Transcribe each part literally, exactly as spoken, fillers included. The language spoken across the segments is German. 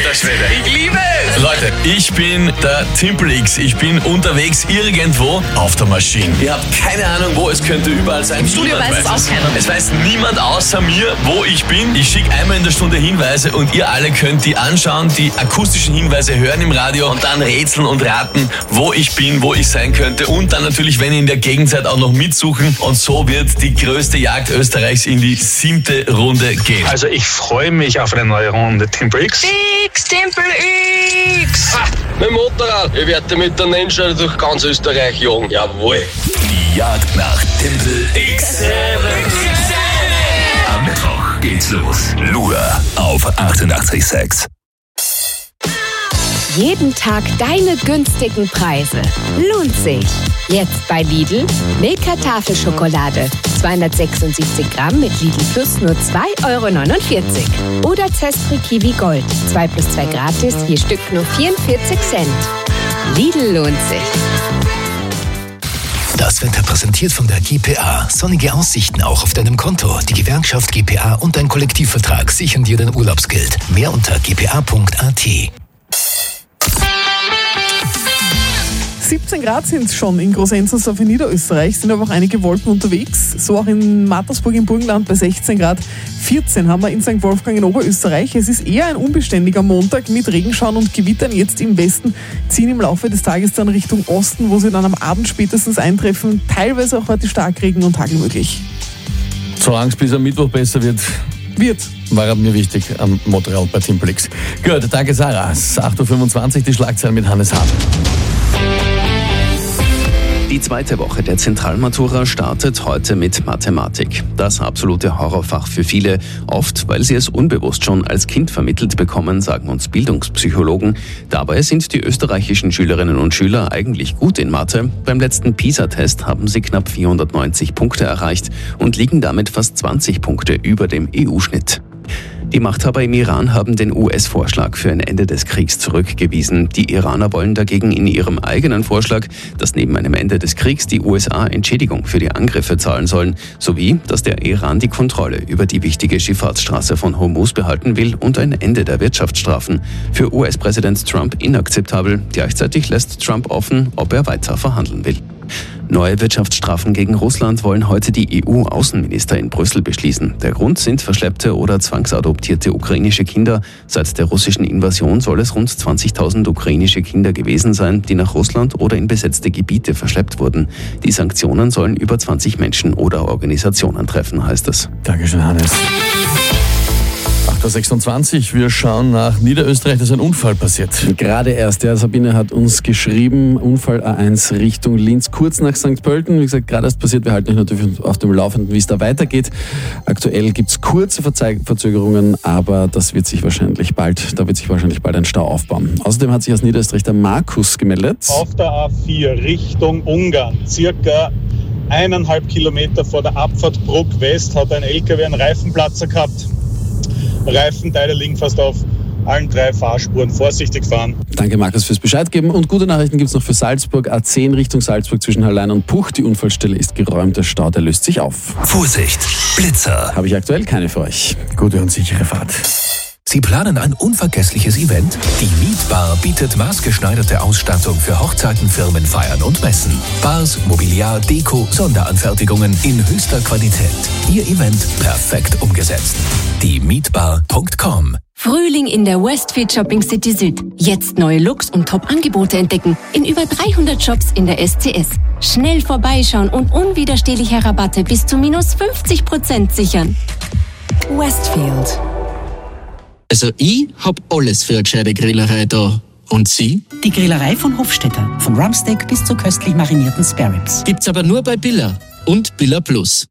Alter Schwede. Ich liebe es. Leute, ich bin der Timple X. Ich bin unterwegs irgendwo auf der Maschine. Ihr habt keine Ahnung, wo. Es könnte überall sein. Im Studio Niemand weiß es auch keiner. Es weiß niemand außer mir, wo ich bin. Ich schicke einmal in der Stunde Hinweise und ihr alle könnt die anschauen, die akustischen Hinweise hören im Radio und dann rätseln und raten, wo ich bin, wo ich sein könnte. Und dann natürlich, wenn ihr in der Gegend seid, auch noch mitsuchen. Und so wird die größte Jagd Österreichs in die siebte Runde gehen. Also ich freue mich auf eine neue Runde Timple X. X, Timple X. Ah, mit dem Motorrad. Ich werde mit der Nennschule durch ganz Österreich jagen. Jawohl. Die Jagd nach Timple X. Am Mittwoch geht's los. Nur auf achtundachtzig Komma sechs. Jeden Tag deine günstigen Preise. Lohnt sich. Jetzt bei Lidl Milka Tafelschokolade. zweihundertsechsundsiebzig Gramm mit Lidl Plus nur zwei Euro neunundvierzig. Oder Zespri Kiwi Gold. zwei plus zwei gratis, je Stück nur vierundvierzig Cent. Lidl lohnt sich. Das wird präsentiert von der G P A. Sonnige Aussichten auch auf deinem Konto. Die Gewerkschaft G P A und dein Kollektivvertrag sichern dir dein Urlaubsgeld. Mehr unter g p a punkt a t. siebzehn Grad sind es schon in Großenzersdorf in Niederösterreich, sind aber auch einige Wolken unterwegs. So auch in Mattersburg im Burgenland bei sechzehn Grad. vierzehn haben wir in Sankt Wolfgang in Oberösterreich. Es ist eher ein unbeständiger Montag mit Regenschauern und Gewittern. Jetzt im Westen ziehen im Laufe des Tages dann Richtung Osten, wo sie dann am Abend spätestens eintreffen. Teilweise auch heute Starkregen und Hagel möglich. Solange es bis am Mittwoch besser wird, Wird. war mir wichtig am Motorrad bei Timple X. Gut, danke Sarah. Es ist acht Uhr fünfundzwanzig, die Schlagzeilen mit Hannes Hahn. Die zweite Woche der Zentralmatura startet heute mit Mathematik. Das absolute Horrorfach für viele, oft weil sie es unbewusst schon als Kind vermittelt bekommen, sagen uns Bildungspsychologen. Dabei sind die österreichischen Schülerinnen und Schüler eigentlich gut in Mathe. Beim letzten PISA-Test haben sie knapp vierhundertneunzig Punkte erreicht und liegen damit fast zwanzig Punkte über dem E U-Schnitt. Die Machthaber im Iran haben den U S-Vorschlag für ein Ende des Kriegs zurückgewiesen. Die Iraner wollen dagegen in ihrem eigenen Vorschlag, dass neben einem Ende des Kriegs die U S A Entschädigung für die Angriffe zahlen sollen, sowie, dass der Iran die Kontrolle über die wichtige Schifffahrtsstraße von Hormuz behalten will und ein Ende der Wirtschaftsstrafen. Für U S-Präsident Trump inakzeptabel. Gleichzeitig lässt Trump offen, ob er weiter verhandeln will. Neue Wirtschaftsstrafen gegen Russland wollen heute die E U-Außenminister in Brüssel beschließen. Der Grund sind verschleppte oder zwangsadoptierte ukrainische Kinder. Seit der russischen Invasion soll es rund zwanzigtausend ukrainische Kinder gewesen sein, die nach Russland oder in besetzte Gebiete verschleppt wurden. Die Sanktionen sollen über zwanzig Menschen oder Organisationen treffen, heißt es. Dankeschön, Hannes. acht Uhr sechsundzwanzig, wir schauen nach Niederösterreich, da ist ein Unfall passiert. Gerade erst, ja, Sabine hat uns geschrieben, Unfall A eins Richtung Linz, kurz nach Sankt Pölten. Wie gesagt, gerade erst passiert, wir halten euch natürlich auf dem Laufenden, wie es da weitergeht. Aktuell gibt es kurze Verzeih- Verzögerungen, aber das wird sich wahrscheinlich bald, da wird sich wahrscheinlich bald ein Stau aufbauen. Außerdem hat sich aus Niederösterreich der Markus gemeldet. Auf der A vier Richtung Ungarn, circa eineinhalb Kilometer vor der Abfahrt Bruck West, hat ein L K W einen Reifenplatzer gehabt. Reifenteile liegen fast auf allen drei Fahrspuren. Vorsichtig fahren. Danke Markus fürs Bescheid geben. Und gute Nachrichten gibt es noch für Salzburg. A zehn Richtung Salzburg zwischen Hallein und Puch. Die Unfallstelle ist geräumt, der Stau, der löst sich auf. Vorsicht, Blitzer. Habe ich aktuell keine für euch. Gute und sichere Fahrt. Sie planen ein unvergessliches Event? Die Mietbar bietet maßgeschneiderte Ausstattung für Hochzeiten, Firmenfeiern und Messen. Bars, Mobiliar, Deko, Sonderanfertigungen in höchster Qualität. Ihr Event perfekt umgesetzt. die mietbar punkt com. Frühling in der Westfield Shopping City Süd. Jetzt neue Looks und Top-Angebote entdecken. In über dreihundert Shops in der S C S. Schnell vorbeischauen und unwiderstehliche Rabatte bis zu minus fünfzig Prozent sichern. Westfield. Also ich hab alles für eine gescheite Grillerei da. Und Sie? Die Grillerei von Hofstetter. Von Rumpsteak bis zu köstlich marinierten Spareribs. Gibt's aber nur bei Billa und Billa Plus.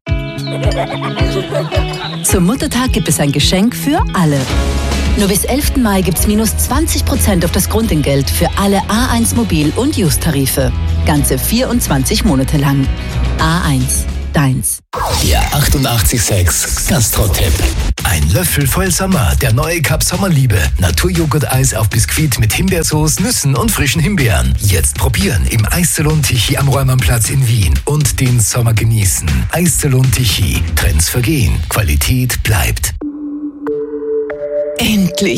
Zum Muttertag gibt es ein Geschenk für alle. Nur bis elften Mai gibt's minus zwanzig Prozent auf das Grundentgelt für alle A eins Mobil- und Use-Tarife. Ganze vierundzwanzig Monate lang. A eins. Deins. Der achtundachtzig Komma sechs Gastro-Tipp. Ein Löffel voll Sommer, der neue Cup Sommerliebe. Naturjoghurt-Eis auf Biskuit mit Himbeersoße, Nüssen und frischen Himbeeren. Jetzt probieren im Eissalon Tichy am Räumannplatz in Wien und den Sommer genießen. Eissalon Tichy. Trends vergehen, Qualität bleibt. Endlich!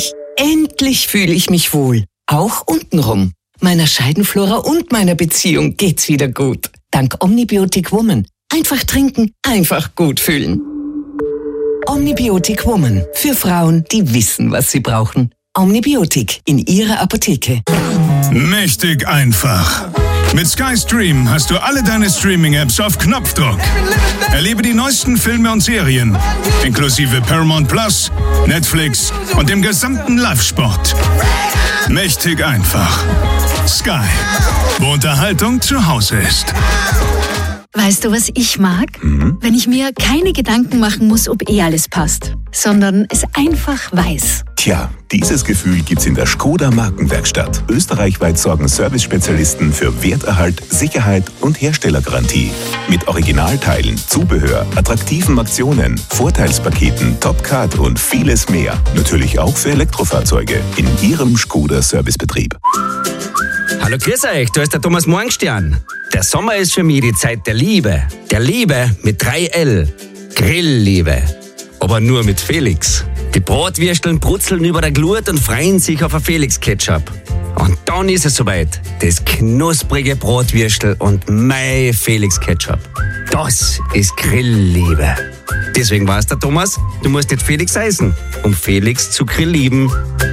Endlich fühle ich mich wohl. Auch untenrum. Meiner Scheidenflora und meiner Beziehung geht's wieder gut. Dank Omnibiotic Woman. Einfach trinken, einfach gut fühlen. Omnibiotic Woman. Für Frauen, die wissen, was sie brauchen. Omnibiotic in Ihrer Apotheke. Mächtig einfach. Mit Sky Stream hast du alle deine Streaming-Apps auf Knopfdruck. Erlebe die neuesten Filme und Serien, inklusive Paramount Plus, Netflix und dem gesamten Live-Sport. Mächtig einfach. Sky, wo Unterhaltung zu Hause ist. Weißt du, was ich mag? Mhm. Wenn ich mir keine Gedanken machen muss, ob eh alles passt, sondern es einfach weiß. Tja, dieses Gefühl gibt's in der Skoda Markenwerkstatt. Österreichweit sorgen Service-Spezialisten für Werterhalt, Sicherheit und Herstellergarantie. Mit Originalteilen, Zubehör, attraktiven Aktionen, Vorteilspaketen, Topcard und vieles mehr. Natürlich auch für Elektrofahrzeuge in Ihrem Skoda Servicebetrieb. Hallo, grüß euch, da ist der Thomas Morgenstern. Der Sommer ist für mich die Zeit der Liebe. Der Liebe mit drei L. Grillliebe. Aber nur mit Felix. Die Bratwürsteln brutzeln über der Glut und freuen sich auf ein Felix-Ketchup. Und dann ist es soweit. Das knusprige Bratwürstel und mein Felix-Ketchup. Das ist Grillliebe. Deswegen weiß der Thomas, du musst nicht Felix heißen, um Felix zu grilllieben.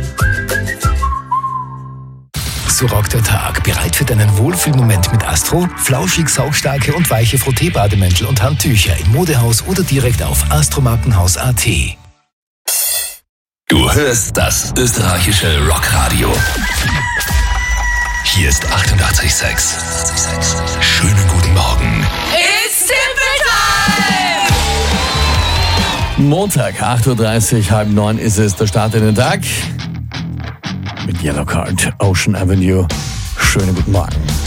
So rockt der Tag. Bereit für deinen Wohlfühlmoment mit Astro? Flauschig, saugstarke und weiche Frotteebademäntel und Handtücher im Modehaus oder direkt auf astromarkenhaus punkt at. Du hörst das österreichische Rockradio. Hier ist achtundachtzig Komma sechs. Schönen guten Morgen. It's Simple Time! Montag, acht Uhr dreißig, halb neun ist es, der Start in den Tag. Mit Yellow Card, Ocean Avenue. Schönen guten Morgen.